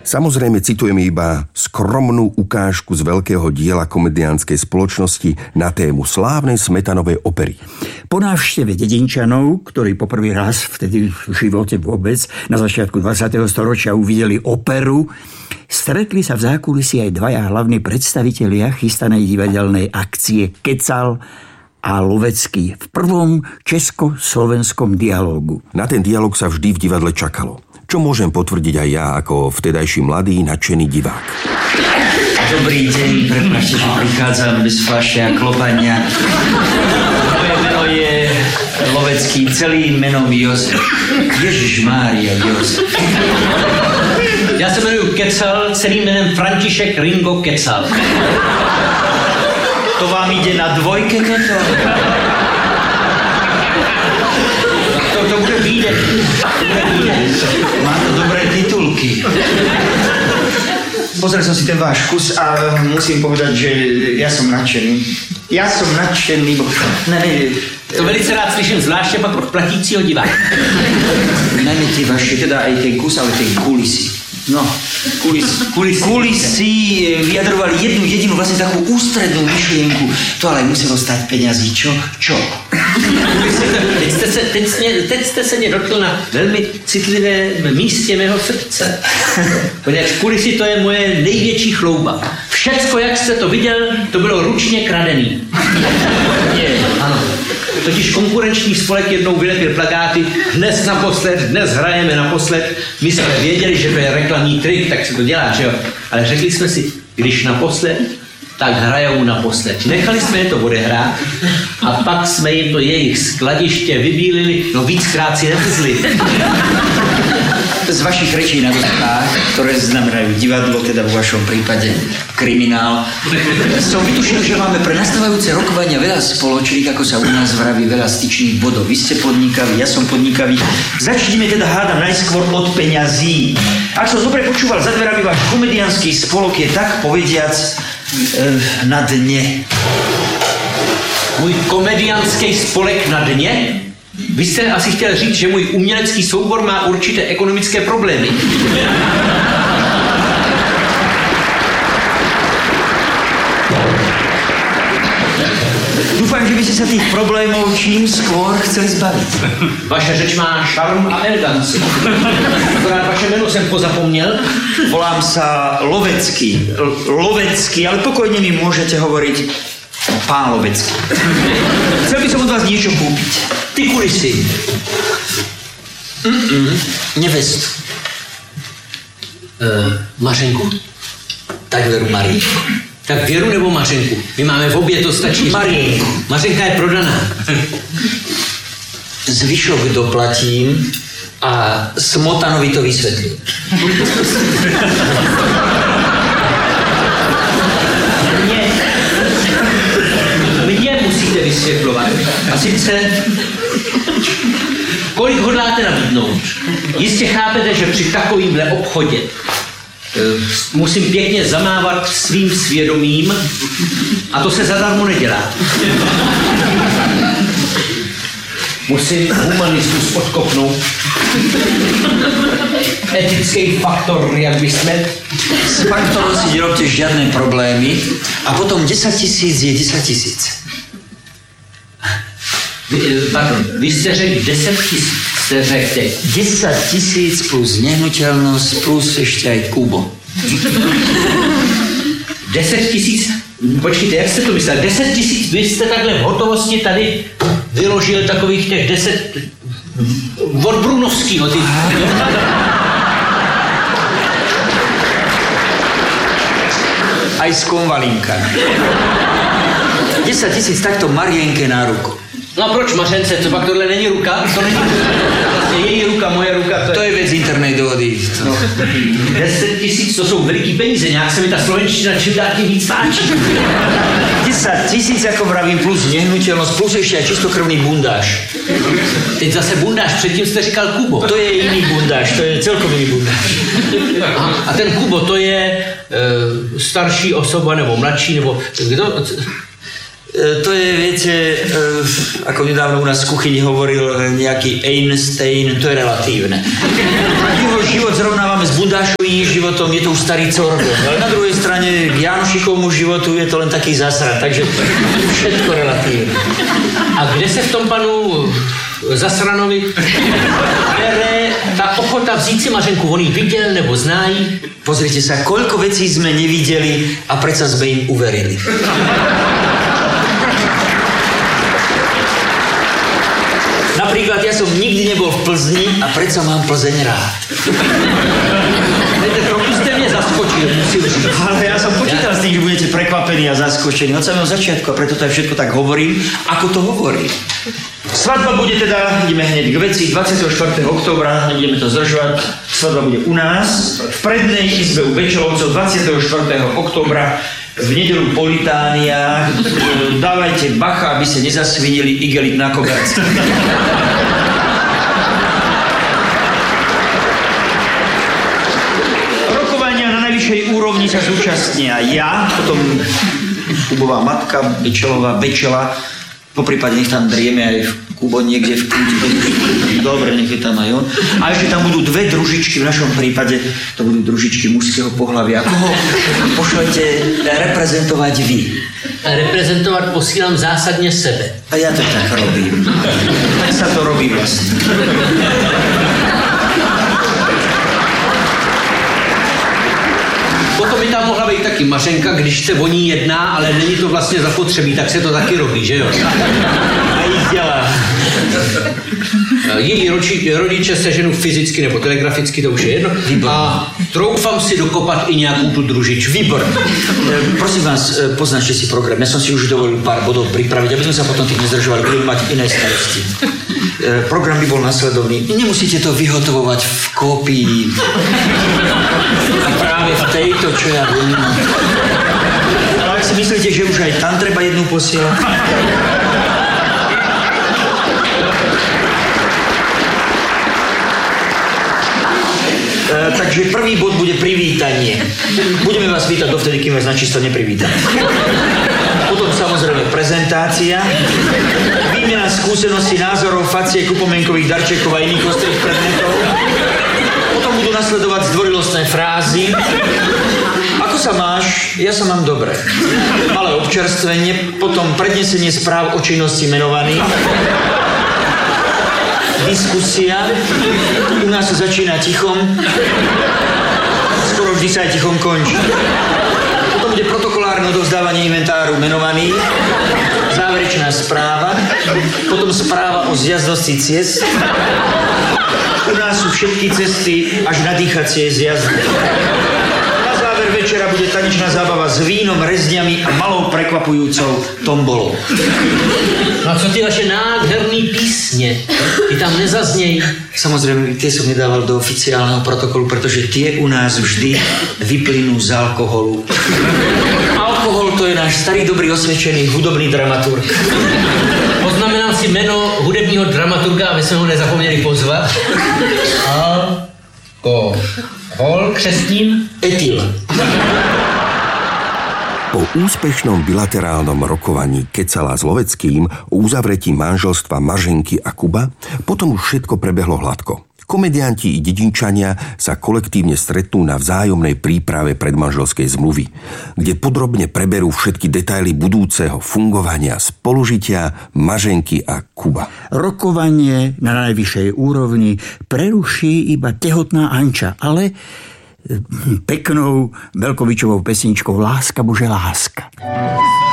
Samozrejme citujeme iba skromnú ukážku z veľkého diela komediánskej spoločnosti na tému slávnej Smetanovej opery. Po návšteve dedinčanov, ktorí poprvý raz vtedy v živote vôbec na začiatku 20. storočia uvideli operu, stretli sa v zákulisí aj dvaja hlavní predstavitelia chystanej divadelnej akcie Kecal a Lovecký v prvom česko-slovenskom dialógu. Na ten dialóg sa vždy v divadle čakalo, čo môžem potvrdiť aj ja ako vtedajší mladý nadšený divák. Dobrý deň, prepáčte, že prichádzam bez fľaše a klopania. Moje meno je Lovecký, celým menom Jozef. Ježišmária, Jozef. Já se jmenuji Kecal, celým jménem František Ringo Kecal. To vám ide na dvojke toto? To bude výdech. Má to dobré titulky. Pozrel som si ten váš kus a musím povedať, že ja som nadšený. Bo... To velice rád slyším, zvláště pak od platícího diváka. Najmä tie vaše, teda aj ten kus, ale tie kulisy. No, kulisy vyjadrovali jednu jedinú vlastne takú ústrednú myšlienku. To ale muselo stať peňazí. Čo? Teď jste se mě dotkl na velmi citlivé místě mého srdce. Poněvadž kulisy to je moje největší chlouba. Všecko, jak jste to viděl, to bylo ručně kradený. Ano. Totiž konkurenční spolek jednou vylepil plakáty, dnes naposled, dnes hrajeme naposled. My jsme věděli, že to je reklamní trik, tak se to dělá, že jo? Ale řekli jsme si, když naposled, tak hrajou naposled. Nechali jsme je to odehrát a pak jsme jim to jejich skladiště vybílili, no víckrát si nevzli. Z vašich rečí na dotkách, ktoré znamenajú divadlo, teda vo vašom prípade kriminál, som vytušil, že máme pre nastávajúce rokovania veľa spoločných, ako sa u nás vraví, veľa styčných bodov. Vy ste podnikaví, ja som podnikavý. Začneme teda hádam najskôr od peňazí. Ak som dobre počúval za dverami, váš komediánsky spolok je tak povediac na dne. Můj komediánský spolek na dně? Vy jste asi chtěl říct, že můj umělecký soubor má určité ekonomické problémy. Dúfam, že by ste sa tých problémov čím skôr chceli zbaviť. Vaše řeč má šarm a eleganci. Akorát vaše jméno jsem pozapomněl. Volám sa Lovecký, ale pokojne mi môžete hovoriť pán Lovecký. Chcel by som od vás niečo kúpiť. Ty kulisy. Nevestu. Mařenku. Tak veru Marienku. Tak Věru nebo Mařenku? My máme v obě, to stačí. Marienku. Mařenka je prodaná. Zvyšok doplatím a Smotanovi to vysvetlím. Mně musíte vysvětlovat. A sice, kolik hodláte nabídnout? Jistě chápete, že při takovýmhle obchodě musím pěkně zamávat svým svědomím a to se zadarmo nedělá. Musím humanismus odkopnout. Etický faktor, jak by sme. Z faktoru si nerobte žiadne problémy a potom 10 000 je 10 000. Pardon, vy jste řekl 10 000. Jste řekl 10 000 plus nehnuteľnosť plus ešte aj Kubo. 10 000? Počkejte, jak jste to myslel? 10 000, vy jste takhle v hotovosti tady vyložil takových těch 10 od Brunovskýho. Aj z Konvalínka. 10 000 takto Marienke na ruku. No a proč Mařence? Co pak tohle není ruka? To není vlastně její ruka, moje ruka. To je vec internej dohody. No. 10 000, to jsou veliký peníze, nějak se mi ta slovenština čím dál tím víc páči. 10 000, ako vravím, plus nehnuteľnosť, plus ešte aj čistokrvný bundáš. Teď zase bundáš, předtím jste říkal Kubo. To je iný bundáš, to je celkom iný bundáš. A ten Kubo, to je starší osoba, nebo mladší, nebo kdo? To je, viete, ako nedávno u nás v kuchyni hovoril nejaký Einstein, to je relatívne. Jeho život zrovnávame s Bundášovým životom, je to už starý corgo. Ale na druhej strane k Jánošikovmu životu je to len taký zasran, takže všetko relatívne. A kde se v tom panu Zasranovi bere ta ochota vzít si Mařenku? On ji viděl nebo zná ji? Pozrite sa, koľko vecí sme nevideli a predsa sme im uverili. Napríklad ja som nikdy nebol v Plzni a predsa mám Plzeň rád. Trochu ste mne zaskočili, musím říct. Ale ja som počítal s tým, že budete prekvapení a zaskočení od samého začiatku a preto to aj všetko tak hovorím, ako to hovorím. Svadba bude teda, ideme hneď k veci, 24. októbra, nebudeme to zdržovať, svadba bude u nás, v prednej izbe u Bečelovcov 24. októbra, v nedeľu po litániách. Dávajte bacha, aby ste nezasvinili igelit na koberci. Rokovania na najvyššej úrovni sa zúčastnia ja, potom Kubová matka, Bečela, poprípade nech tam drieme aj Kubo niekde v kúti. Dobre, nech je tam aj on. A ešte tam budú dve družičky, v našom prípade to budú družičky mužského pohlavia. Koho pošlete reprezentovať vy? Reprezentovat posílám zásadně sebe. A ja to tak robím. Tak sa to robí vlastne. Potom by tam mohla být taky Mařenka, když se o ní jedná, ale není to vlastně zapotřebí, tak se to taky robí, že jo? A jich dělá. Její rodiče seženou fyzicky nebo telegraficky, to už je jedno. A troufám si dokopat i nějakou tu družičku. Výbor. Prosím vás, poznačte si program. Ja som si už dovolil pár bodov pripraviť, aby sme sa potom tým nezdržovali, budeme mať iné starosti. Program by bol nasledovný. Nemusíte to vyhotovovať v kópii. A práve v tejto, čo ja viem. Ale ak si myslíte, že už aj tam treba jednu posielať? Takže prvý bod bude privítanie. Budeme vás vítať dovtedy, kým vás načisto neprivítam. Potom samozrejme prezentácia, výmena skúseností, názorov, faciek, upomienkových darčekov a iných ostrých predmetov. Potom budú nasledovať zdvorilostné frázy. Ako sa máš? Ja sa mám dobre. Malé občerstvenie, potom prednesenie správ o činnosti menovaných. Diskusia. U nás sa začína tichom. Skoro vždy sa aj tichom končí. Potom bude protokolárne odovzdávanie inventáru menovaných. Záverečná správa. Potom správa o zjazdnosti ciest. U nás sú všetky cesty až na dýchacie zjazdy. Na záver večera bude tanečná zábava s vínom, rezňami a malou prekvapujúcou tombolou. No a co ty vaše nádherný písně? Ty tam nezaznějí. Samozrejme, tie som nedával do oficiálneho protokolu, pretože tie u nás vždy vyplynú z alkoholu. Alkohol to je náš starý, dobrý, osvedčený hudobný dramaturg. Poznamenám si jméno hudebního dramaturga, aby jsme ho nezapomněli pozvat. Alkohol křestním? Etyl. Po úspešnom bilaterálnom rokovaní Kecala s Loveckým o uzavretí manželstva Mařenky a Kuba potom už všetko prebehlo hladko. Komedianti i dedinčania sa kolektívne stretnú na vzájomnej príprave predmanželskej zmluvy, kde podrobne preberú všetky detaily budúceho fungovania spolužitia Mařenky a Kuba. Rokovanie na najvyššej úrovni preruší iba tehotná Anča, ale peknou Belkovičovou pesničkou Láska Bože láska.